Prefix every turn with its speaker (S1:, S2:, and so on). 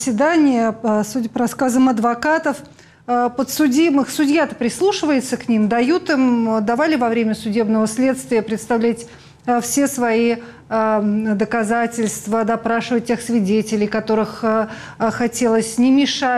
S1: Заседание, судя по рассказам адвокатов, подсудимых, судья-то прислушивается к ним, давали во время судебного следствия представлять все свои доказательства, допрашивать тех свидетелей, которых хотелось, не мешая